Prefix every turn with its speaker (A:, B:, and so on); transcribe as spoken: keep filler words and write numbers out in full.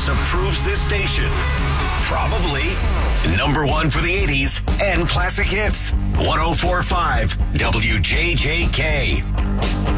A: This approves this station. Probably number one for the eighties and classic hits. one oh four point five W J J K.